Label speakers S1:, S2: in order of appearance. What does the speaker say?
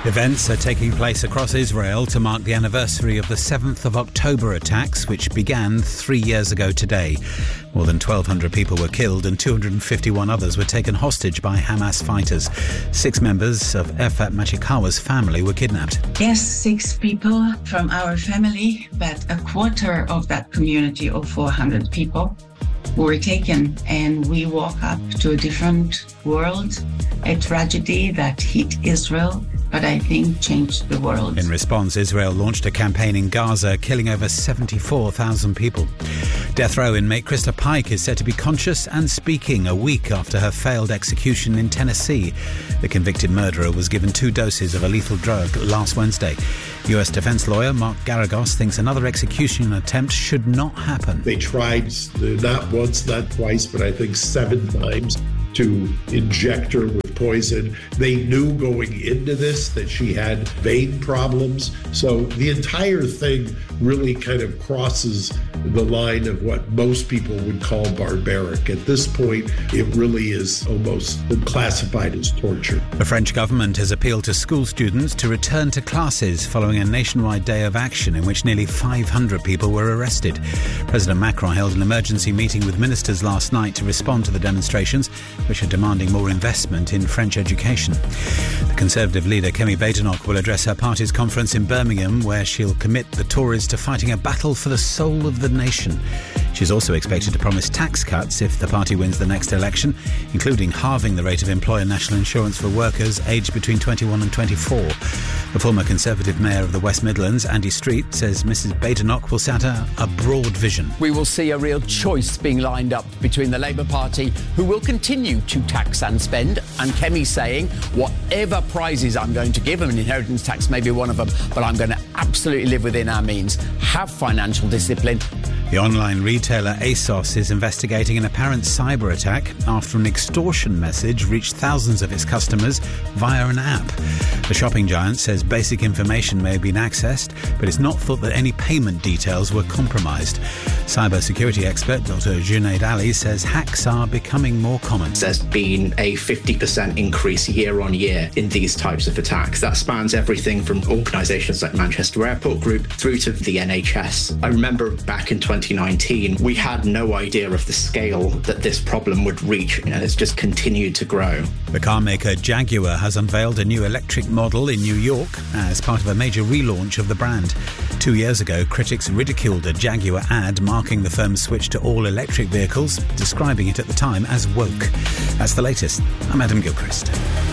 S1: Events are taking place across Israel to mark the anniversary of the 7th of October attacks, which began 3 years ago today. More than 1,200 people were killed and 251 others were taken hostage by Hamas fighters. 6 members of Efat Machikawa's family were kidnapped.
S2: Yes, 6 people from our family, but a quarter of that community of 400 people were taken, and we woke up to a different world, a tragedy that hit Israel, but I think changed the world.
S1: In response, Israel launched a campaign in Gaza, killing over 74,000 people. Death row inmate Krista Pike is said to be conscious and speaking a week after her failed execution in Tennessee. The convicted murderer was given 2 doses of a lethal drug last Wednesday. US defense lawyer Mark Garagos thinks another execution attempt should not happen.
S3: They tried not once, not twice, but I think 7 times to inject her with poison. They knew going into this that she had vein problems. So the entire thing really kind of crosses the line of what most people would call barbaric. At this point, it really is almost classified as torture.
S1: The French government has appealed to school students to return to classes following a nationwide day of action in which nearly 500 people were arrested. President Macron held an emergency meeting with ministers last night to respond to the demonstrations, which are demanding more investment in French education. The Conservative leader Kemi Badenoch will address her party's conference in Birmingham, where she'll commit the Tories to fighting a battle for the soul of the nation. She's also expected to promise tax cuts if the party wins the next election, including halving the rate of employer national insurance for workers aged between 21 and 24. The former Conservative mayor of the West Midlands, Andy Street, says Mrs Badenoch will set a broad vision.
S4: We will see a real choice being lined up between the Labour Party, who will continue to tax and spend, and Kemi saying, whatever prizes I'm going to give them, and inheritance tax may be one of them, but I'm going to absolutely live within our means, have financial discipline.
S1: The online retailer ASOS is investigating an apparent cyber attack after an extortion message reached thousands of its customers via an app. The shopping giant says basic information may have been accessed, but it's not thought that any payment details were compromised. Cybersecurity expert Dr. Junaid Ali says hacks are becoming more common.
S5: There's been a 50% increase year on year in these types of attacks. That spans everything from organisations like Manchester Airport Group through to the NHS. I remember back in 2019, we had no idea of the scale that this problem would reach, and it's just continued to grow.
S1: The car maker Jaguar has unveiled a new electric model in New York as part of a major relaunch of the brand. 2 years ago, critics ridiculed a Jaguar ad marking the firm's switch to all-electric vehicles, describing it at the time as woke. That's the latest. I'm Adam Gilchrist.